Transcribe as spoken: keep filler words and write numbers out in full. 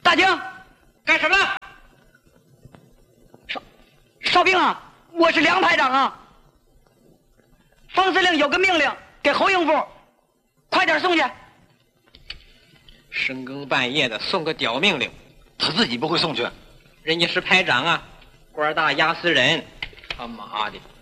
大警， 干什么？ 少少兵啊，我是梁排长啊。方司令有个命令给侯应部，快点送去。 深更半夜的送个屌命令， 他自己不会送去。 人家是排长啊，官大压死人，他妈的！